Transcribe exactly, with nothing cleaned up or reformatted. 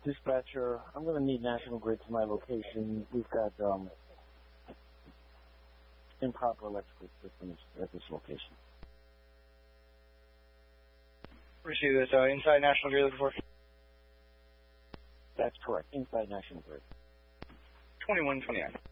Dispatcher, I'm going to need National Grid to my location. We've got um, improper electrical systems at this location. Receive this. Uh, inside National Grid looking for? That's correct. Inside National Grid. twenty-one twenty-nine.